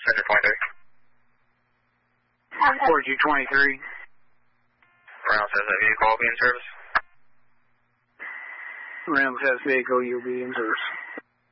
Center 23. 4223. Reynolds has that vehicle will be in service. Reynolds has vehicle, you'll be in service.